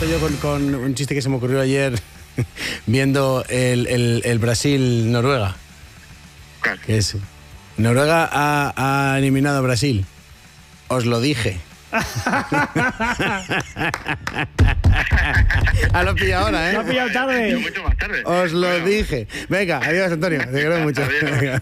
esto yo con un chiste que se me ocurrió ayer viendo el Brasil-Noruega. Claro. Que es, Noruega ha eliminado a Brasil. Os lo dije. Lo he pillado ahora, ¿eh? Lo ha pillado tarde. Mucho más tarde. Os lo dije. Venga, adiós, Antonio. Te quiero mucho. Venga.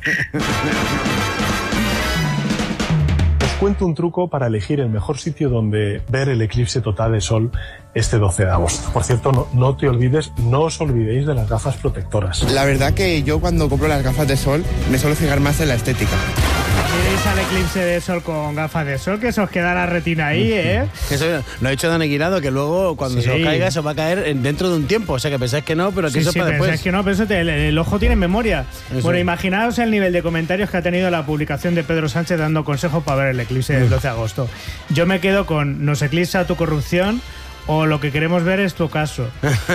Os cuento un truco para elegir el mejor sitio donde ver el eclipse total de sol este 12 de agosto. Por cierto, no os olvidéis de las gafas protectoras. La verdad que yo cuando compro las gafas de sol me suelo fijar más en la estética. Miréis al eclipse de sol con gafas de sol, que se os queda la retina ahí, ¿eh? Eso lo ha dicho Dan Eguirado, que luego cuando Sí. se os caiga, se os va a caer dentro de un tiempo. O sea, que pensáis que no, pero que eso para después. Pensáis que no, pero eso el ojo tiene memoria. Eso. Bueno, imaginaos el nivel de comentarios que ha tenido la publicación de Pedro Sánchez dando consejos para ver el eclipse del 12 de agosto. Yo me quedo con nos eclipsa tu corrupción o lo que queremos ver es tu caso.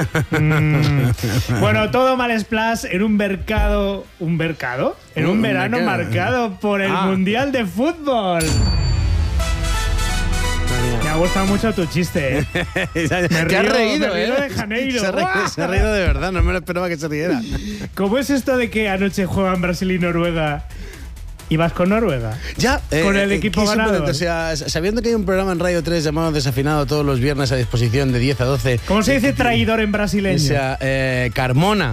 Bueno, todo mal splash en un mercado... ¿Un mercado? En un verano marcado por el Mundial de Fútbol. Me ha gustado mucho tu chiste, ¿eh? Te has reído, me río ¿eh? de Janeiro. Se ha reído de verdad, no me lo esperaba que se riera. ¿Cómo es esto de que anoche juegan Brasil y Noruega? ¿Y vas con Noruega? Ya, con el equipo ganado. O sea, sabiendo que hay un programa en Radio 3 llamado Desafinado todos los viernes a disposición de 10 a 12. ¿Cómo se dice traidor en brasileño? O sea, Carmona.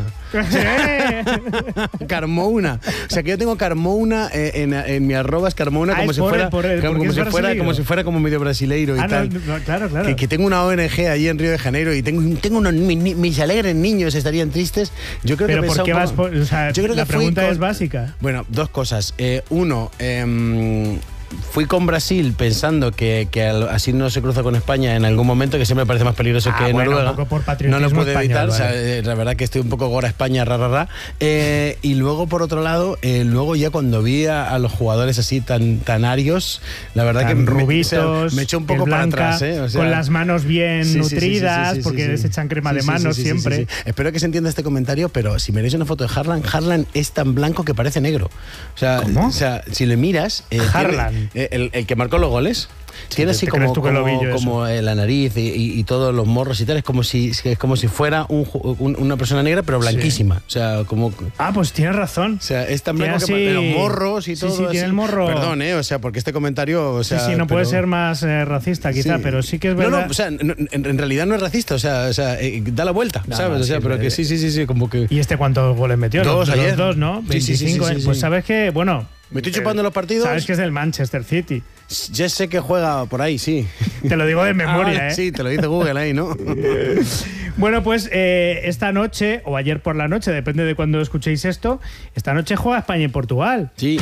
Carmona. O sea, que yo tengo Carmona en mi arroba es Carmona como si fuera como medio brasileiro y tal. No, claro. Que tengo una ONG allí en Río de Janeiro y tengo unos mis alegres niños estarían tristes. Yo creo pero que ¿por qué vas por, o sea, yo creo la pregunta es básica. Bueno, dos cosas. Uno, fui con Brasil pensando que así no se cruza con España en algún momento, que siempre me parece más peligroso que Noruega. Un poco por patriotismo no lo puedo evitar, español, vale. O sea, la verdad que estoy un poco gora España, y luego por otro lado, luego ya cuando vi a los jugadores así tan arios, la verdad tan que rubitos, me echó un poco para atrás, o sea, con las manos bien nutridas, porque se echan crema de manos siempre. Sí. Espero que se entienda este comentario, pero si miráis una foto de Haaland es tan blanco que parece negro. O sea, ¿cómo? O sea, si le miras, Haaland, el que marcó los goles. Tiene así como la nariz y todos los morros y tal. Es como si fuera una persona negra, pero blanquísima. O sea, como. Pues tienes razón. O sea, es tan blanco que los morros y todo. Sí, tiene el morro. Perdón, o sea, porque este comentario. O sea, no puede ser más racista, quizá, pero sí que es verdad. No, o sea, en realidad no es racista. O sea, da la vuelta, ¿sabes? O sea, pero que sí, como que. ¿Y cuántos goles metió? Dos ayer. Dos, ¿no? 25. Sí. Pues sabes que, bueno. Me estoy chupando los partidos. Sabes que es del Manchester City. Ya sé que juega por ahí, sí. Te lo digo de memoria, ¿eh? Sí, te lo dice Google ahí, ¿no? Bueno, pues esta noche, o ayer por la noche, depende de cuando escuchéis esto, esta noche juega España y Portugal. Sí.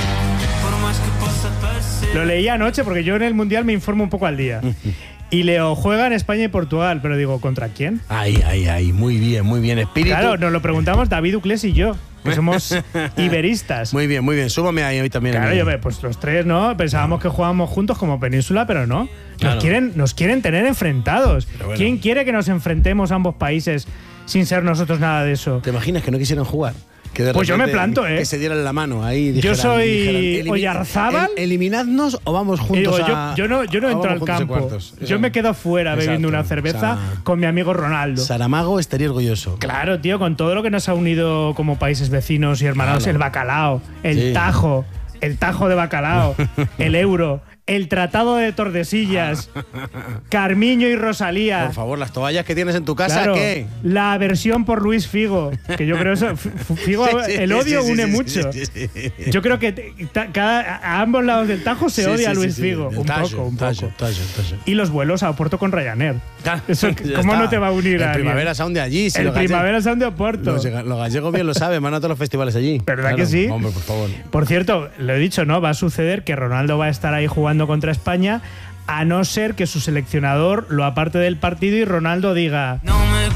Lo leí anoche porque yo en el Mundial me informo un poco al día. Y leo, juegan España y Portugal, pero digo, ¿contra quién? Ay, muy bien. Espíritu. Claro, nos lo preguntamos David Uclés y yo, que somos iberistas. Muy bien. Súmame ahí también. Claro, pues los tres, ¿no? Pensábamos que jugábamos juntos como península, pero no. Nos quieren tener enfrentados. Bueno. ¿Quién quiere que nos enfrentemos a ambos países sin ser nosotros nada de eso? ¿Te imaginas que no quisieran jugar? Pues yo me planto, ¿eh? Que se dieran la mano ahí. Dijeran, yo soy Oyarzábal. ¿Eliminadnos o vamos juntos yo no entro al campo. Yo me quedo fuera bebiendo una cerveza con mi amigo Ronaldo. Saramago estaría orgulloso. Claro, tío, con todo lo que nos ha unido como países vecinos y hermanados, el bacalao, el tajo de bacalao, el euro, el Tratado de Tordesillas, Carmiño y Rosalía. Por favor, las toallas que tienes en tu casa, claro, ¿qué? La aversión por Luis Figo, que yo creo eso. Figo, el odio une mucho. Yo creo que a ambos lados del Tajo se odia a Luis Figo. Un poco. Y los vuelos a Oporto con Ryanair. Eso, ¿cómo no te va a unir a el Primavera Sound de allí? El Primavera Sound de Oporto. Los gallegos bien lo saben, van a todos los festivales allí. ¿Verdad que sí? Hombre, por favor. Por cierto, lo he dicho, ¿no? Va a suceder que Ronaldo va a estar ahí jugando contra España, a no ser que su seleccionador lo aparte del partido y Ronaldo diga: no me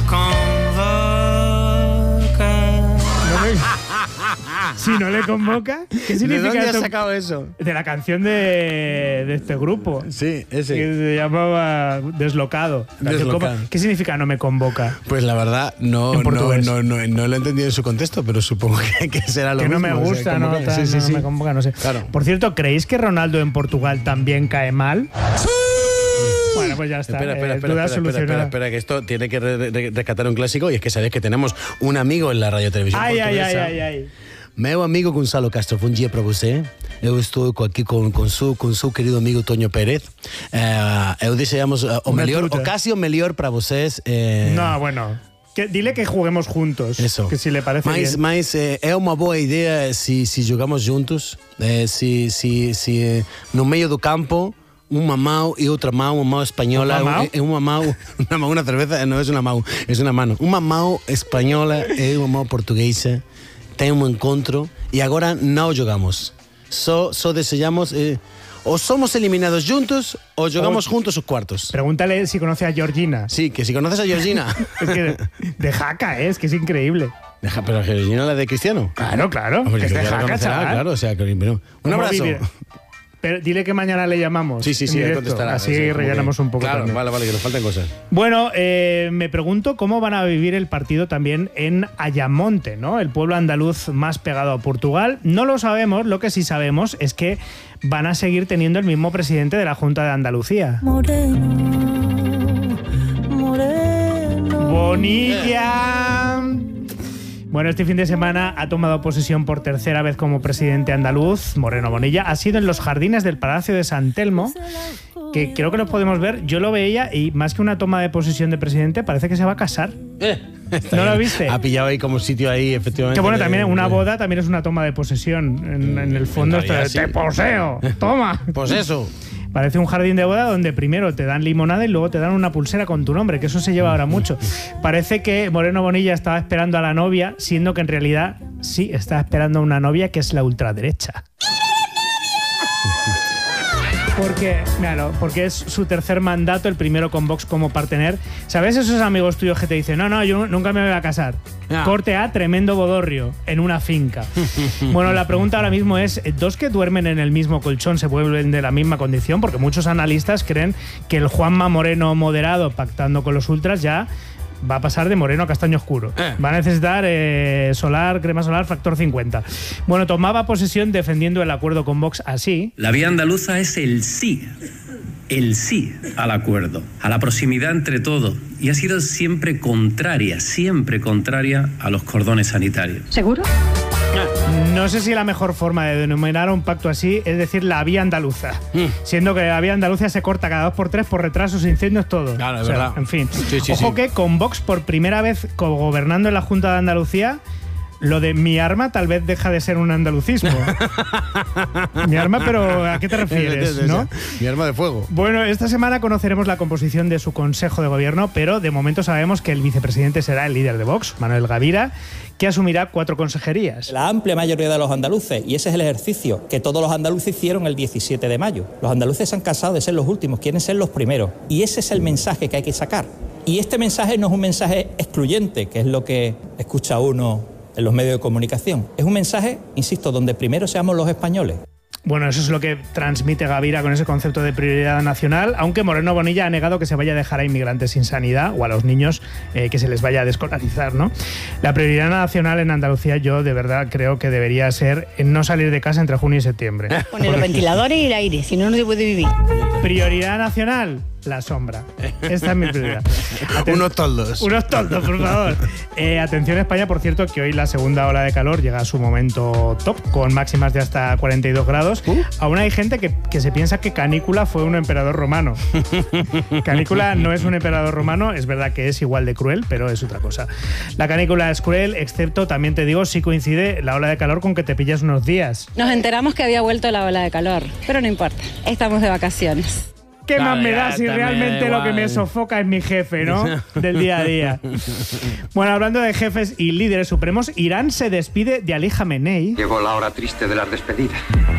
convoca. Si no le convoca, ¿qué significa? ¿De dónde has sacado eso? De la canción de este grupo. Sí, ese. Que se llamaba Deslocado. ¿Qué significa no me convoca? Pues la verdad, no lo he entendido en su contexto, pero supongo que será lo que mismo. Que no me gusta, no me convoca, no sé. Claro. Por cierto, ¿creéis que Ronaldo en Portugal también cae mal? ¡Sí! Bueno, pues ya está. Espera, que esto tiene que rescatar un clásico, y es que sabéis que tenemos un amigo en la radio televisión portuguesa. Ay. Meu amigo Gonçalo Castro, un día para você. Eu estou aquí con su querido amigo Toño Pérez. Eu desejamos o casi o melhor para vocês. No, bueno. Dile que juguemos juntos. Eso. Que si le parece bien. Mas é uma boa ideia se jogamos juntos. Se no meio do campo, uma mão e outra mão, uma mão espanhola. Uma cerveza não é uma mão, é uma mano. Uma mão espanhola e uma mão portuguesa. Tem un encontro y ahora no jugamos. Só desejamos o somos eliminados juntos o jugamos juntos sus cuartos. Pregúntale si conoce a Georgina. Sí, que si conoces a Georgina. Es que de Jaca, es que es increíble. Pero Georgina la de Cristiano. Claro. Hombre, que es de Jaca, chaval. Claro, o sea, un abrazo. Pero dile que mañana le llamamos. Sí, contestará. Así rellenamos un poco. Claro, también. Vale, que nos faltan cosas. Bueno, me pregunto cómo van a vivir el partido también en Ayamonte, ¿no? El pueblo andaluz más pegado a Portugal. No lo sabemos, lo que sí sabemos es que van a seguir teniendo el mismo presidente de la Junta de Andalucía. Moreno. Bonilla. Bueno, este fin de semana ha tomado posesión por tercera vez como presidente andaluz, Moreno Bonilla. Ha sido en los jardines del Palacio de San Telmo, que creo que los podemos ver. Yo lo veía y más que una toma de posesión de presidente, parece que se va a casar. ¿No lo viste? Ha pillado ahí como sitio ahí, efectivamente. Que bueno, también una boda también es una toma de posesión. En el fondo te poseo, toma. Pues eso. Parece un jardín de boda donde primero te dan limonada y luego te dan una pulsera con tu nombre, que eso se lleva ahora mucho. Parece que Moreno Bonilla estaba esperando a la novia, siendo que en realidad sí estaba esperando a una novia que es la ultraderecha. Porque es su tercer mandato, el primero con Vox como partener. ¿Sabes esos amigos tuyos que te dicen, no, yo nunca me voy a casar? Corte A, tremendo bodorrio, en una finca. Bueno, la pregunta ahora mismo es, ¿dos que duermen en el mismo colchón se vuelven de la misma condición? Porque muchos analistas creen que el Juanma Moreno moderado pactando con los ultras ya va a pasar de moreno a castaño oscuro. Va a necesitar crema solar factor 50. Bueno, tomaba posesión defendiendo el acuerdo con Vox así. La vía andaluza es el sí al acuerdo, a la proximidad entre todos, y ha sido siempre contraria a los cordones sanitarios. ¿Seguro? No sé si la mejor forma de denominar un pacto así es decir la vía andaluza, siendo que la vía andaluza se corta cada 2x3 por retrasos, incendios, todo. Claro, es verdad. En fin. Ojo que con Vox por primera vez gobernando en la Junta de Andalucía, lo de mi arma tal vez deja de ser un andalucismo. Mi arma, pero ¿a qué te refieres? ¿No? Mi arma de fuego. Bueno, esta semana conoceremos la composición de su Consejo de Gobierno, pero de momento sabemos que el vicepresidente será el líder de Vox, Manuel Gavira, que asumirá 4 consejerías. La amplia mayoría de los andaluces, y ese es el ejercicio que todos los andaluces hicieron el 17 de mayo. Los andaluces se han cansado de ser los últimos, quieren ser los primeros. Y ese es el mensaje que hay que sacar. Y este mensaje no es un mensaje excluyente, que es lo que escucha uno en los medios de comunicación. Es un mensaje, insisto, donde primero seamos los españoles. Bueno, eso es lo que transmite Gavira con ese concepto de prioridad nacional, aunque Moreno Bonilla ha negado que se vaya a dejar a inmigrantes sin sanidad o a los niños que se les vaya a desescolarizar, ¿no? La prioridad nacional en Andalucía yo de verdad creo que debería ser no salir de casa entre junio y septiembre. Poner los ventiladores y el aire, si no, no se puede vivir. Prioridad nacional, la sombra. Esta es mi prioridad. Unos toldos. Unos toldos, por favor. Atención España, por cierto, que hoy la segunda ola de calor llega a su momento top, con máximas de hasta 42 grados. Aún hay gente que se piensa que Canícula fue un emperador romano. Canícula no es un emperador romano, es verdad que es igual de cruel, pero es otra cosa. La canícula es cruel, excepto, también te digo, si coincide la ola de calor con que te pillas unos días. Nos enteramos que había vuelto la ola de calor, pero no importa, estamos de vacaciones. ¿Qué más me da si realmente lo que me sofoca es mi jefe, ¿no? Del día a día. Bueno, hablando de jefes y líderes supremos, Irán se despide de Ali Jamenei. Llegó la hora triste de las despedidas.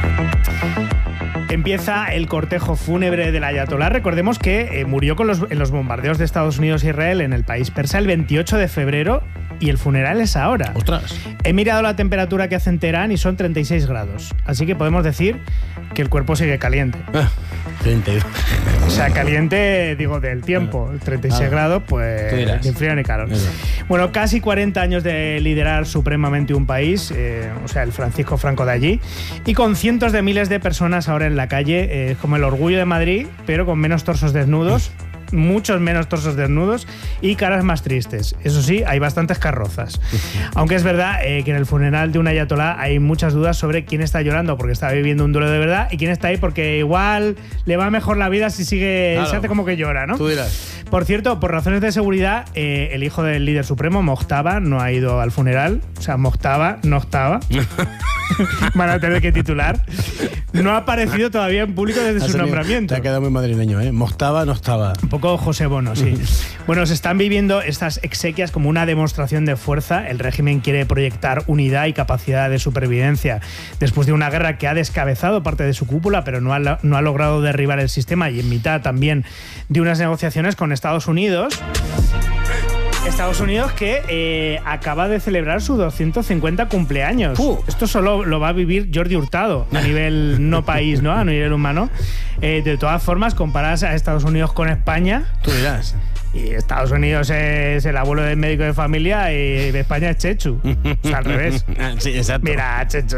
Empieza el cortejo fúnebre del ayatolá. Recordemos que murió en los bombardeos de Estados Unidos e Israel en el país persa el 28 de febrero y el funeral es ahora. ¡Ostras! He mirado la temperatura que hace en Teherán y son 36 grados. Así que podemos decir que el cuerpo sigue caliente. 32. O sea, caliente, digo, del tiempo. 36 grados, pues ni frío ni calor. Bueno, casi 40 años de liderar supremamente un país, o sea, el Francisco Franco de allí, y con cientos de miles de personas ahora en la calle, como el orgullo de Madrid, pero con menos torsos desnudos. Muchos menos torsos desnudos y caras más tristes. Eso sí, hay bastantes carrozas. Aunque es verdad que en el funeral de un ayatolá hay muchas dudas sobre quién está llorando porque está viviendo un duelo de verdad y quién está ahí porque igual le va mejor la vida si sigue, se hace como que llora, ¿no? Tú dirás. Por cierto, por razones de seguridad, el hijo del líder supremo, Mojtaba, no ha ido al funeral. O sea, Mojtaba no estaba. Van a tener que titular. No ha aparecido todavía en público desde su nombramiento. Te ha quedado muy madrileño, ¿eh? Mojtaba no estaba. Un poco José Bono, sí. Bueno, se están viviendo estas exequias como una demostración de fuerza. El régimen quiere proyectar unidad y capacidad de supervivencia después de una guerra que ha descabezado parte de su cúpula, pero no ha logrado derribar el sistema, y en mitad también de unas negociaciones con Estados Unidos. Estados Unidos que acaba de celebrar su 250 cumpleaños. Esto solo lo va a vivir Jordi Hurtado a nivel no país, ¿no? A nivel humano. De todas formas, comparas a Estados Unidos con España. Tú dirás. Y Estados Unidos es el abuelo del médico de familia y España es Chechu. O sea, al revés. Sí, exacto. Mira, Chechu.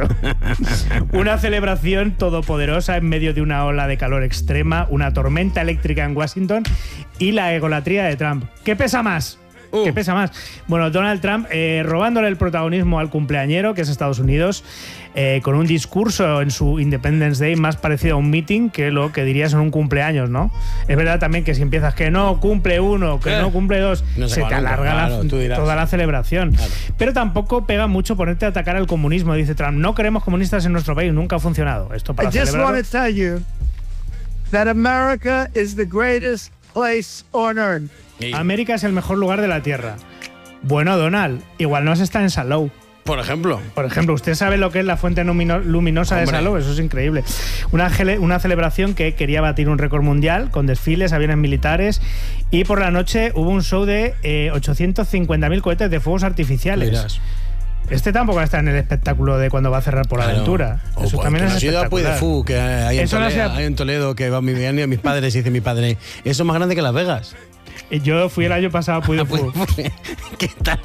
Una celebración todopoderosa en medio de una ola de calor extrema, una tormenta eléctrica en Washington y la egolatría de Trump. ¿Qué pesa más? ¿Qué pesa más? Bueno, Donald Trump robándole el protagonismo al cumpleañero, que es Estados Unidos, con un discurso en su Independence Day más parecido a un meeting que lo que dirías en un cumpleaños, ¿no? Es verdad también que si empiezas que no cumple uno, que no cumple dos, no se te alarga toda la celebración. Claro. Pero tampoco pega mucho ponerte a atacar al comunismo, dice Trump. No queremos comunistas en nuestro país, nunca ha funcionado. Esto para celebrarlo. I just want to tell you that America is the greatest place on earth. América es el mejor lugar de la Tierra. Bueno, Donald, igual no se está en Salou. Por ejemplo, ¿usted sabe lo que es la fuente luminosa de Salou? Eso es increíble. Una celebración que quería batir un récord mundial con desfiles, aviones militares, y por la noche hubo un show de 850.000 cohetes de fuegos artificiales. Miras. Este tampoco está en el espectáculo de cuando va a cerrar por aventura. Eso también es espectacular. Puy de Fou, que hay en Toledo, que va mis padres y dice mi padre, eso es más grande que Las Vegas. Yo fui el año pasado a Puy de Fou. ¿Qué tal?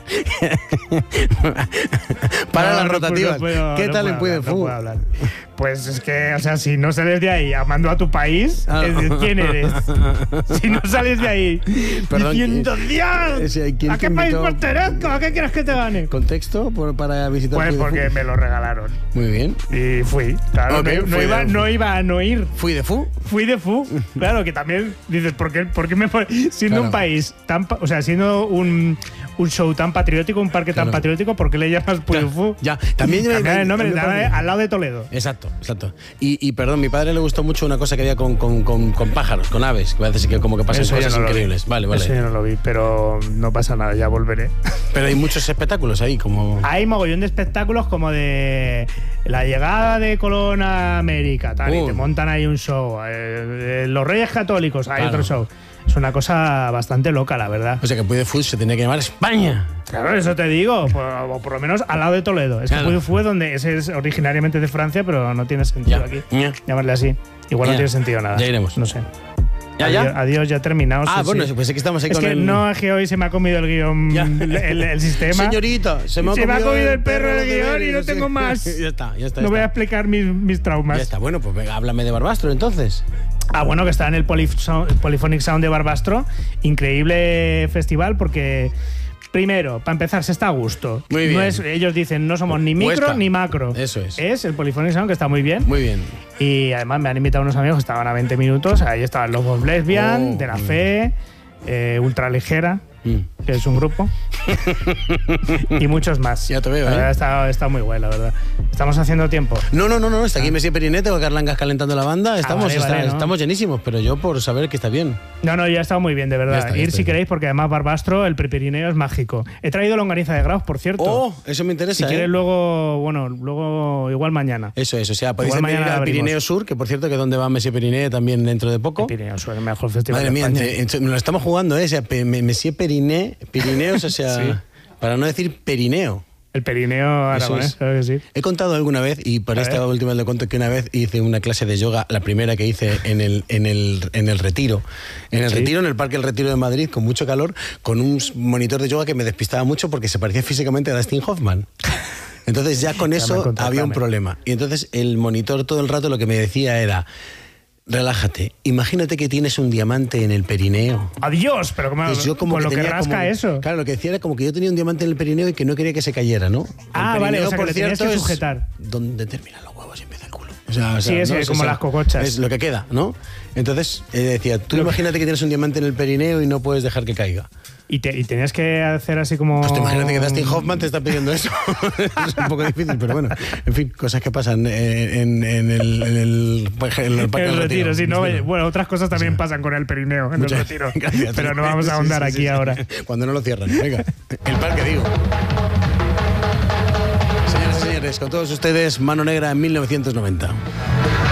Para las rotativas. ¿Qué tal en Puy de Fou? No puedo hablar. Pues es que, o sea, si no sales de ahí amando a tu país, ¿quién eres? Si no sales de ahí diciendo, ¡Dios! ¿A qué país pertenezco? ¿A qué quieres que te gane? ¿Contexto para visitar? Pues porque me lo regalaron. Muy bien. Y fui. Claro, okay, no iba a no ir. ¿Fui de Fou? Fui de Fou. Claro, que también dices, ¿por qué me siendo un país tan, o sea, siendo un show tan patriótico, un parque tan patriótico, ¿por qué le llamas Puy de Fou? Ya, también el nombre al lado de Toledo. Exacto. Y perdón, mi padre le gustó mucho una cosa que había con pájaros, con aves, que parece que como que pasan cosas increíbles. Vale. Eso yo no lo vi, pero no pasa nada, ya volveré. Pero hay muchos espectáculos ahí, como... Hay mogollón de espectáculos como de la llegada de Colón a América, tal, y te montan ahí un show. Los Reyes Católicos, hay otro show. Es una cosa bastante loca, la verdad. O sea que Puy de Fou se tiene que llamar España. Claro, eso te digo, o por lo menos al lado de Toledo. Es que Puy de Fou es donde es originariamente de Francia, pero no tiene sentido aquí. Llamarle así. Igual no tiene sentido nada. Ya iremos. No sé. Adiós, ya terminamos. Bueno, pues es que estamos ahí con el... No, es que hoy se me ha comido el guión, el sistema. Señorita, se me ha comido el perro el guión y no tengo más. Ya está. No voy a explicar mis traumas. Ya está, bueno, pues venga, háblame de Barbastro entonces. Bueno, que está en el Polyphonic Sound de Barbastro. Increíble festival porque... Primero, para empezar, se está a gusto. Muy bien. Ellos dicen, no somos ni micro ni macro. Eso es. Es el Polyphonic Sound, que está muy bien. Muy bien. Y además me han invitado unos amigos que estaban a 20 minutos. Ahí estaban los Boss Lesbian, De la Fe, Ultraligera, que es un grupo. Y muchos más. Ya te veo, Está muy guay, la verdad. ¿Estamos haciendo tiempo? No. Está aquí Messi Periné, tengo a Carlangas calentando la banda. Estamos llenísimos, pero yo por saber que está bien. No, ya está muy bien, de verdad. Ir si queréis, porque además Barbastro, el Prepirineo es mágico. He traído longaniza de Graus, por cierto. Eso me interesa. Si quieres luego igual mañana. Eso es, o sea, podéis ir al Pirineo Sur, que por cierto, que es donde va Messi Periné también dentro de poco. El Pirineo Sur, el mejor festival de España. Madre mía, nos lo estamos jugando, Messi Perineos, o sea, sí. Para no decir Perineo. El perineo aragonés, claro que sí. He contado alguna vez, y por esta última le cuento que una vez hice una clase de yoga, la primera que hice en el Retiro. En el Retiro, en el Parque del Retiro de Madrid, con mucho calor, con un monitor de yoga que me despistaba mucho porque se parecía físicamente a Dustin Hoffman. Entonces ya con eso había un problema. Y entonces el monitor todo el rato lo que me decía era: relájate, imagínate que tienes un diamante en el perineo. ¡Adiós! Pero como lo que rasca eso. Claro, lo que decía era como que yo tenía un diamante en el perineo y que no quería que se cayera, ¿no? Vale, o sea, que le tenías que sujetar. Donde terminan los huevos y empieza el culo. Como las cocochas. Es lo que queda, ¿no? Entonces decía, tú imagínate que tienes un diamante en el perineo y no puedes dejar que caiga. Y tenías que hacer así como... Pues te imagínate que Dustin Hoffman te está pidiendo eso. Es un poco difícil, pero bueno. En fin, cosas que pasan en el Parque del Retiro. Sí, ¿no? Bueno, otras cosas también pasan con el perineo en el Retiro. Gracias, pero no vamos a ahondar aquí ahora. Cuando no lo cierran. Venga, el parque, digo. Señoras y señores, con todos ustedes, Mano Negra en 1990.